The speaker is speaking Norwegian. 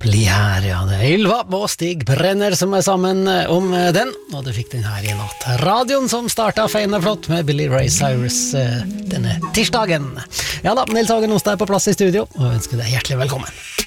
Bli her, ja, det Ylva og Stig Brenner som sammen om den, og du fikk den her i natt. Radioen som startet feine flott med Billy Ray Cyrus denne tirsdagen. Ja da, Nils Hagen Ostad på plass i studio, og ønsker deg hjertelig velkommen.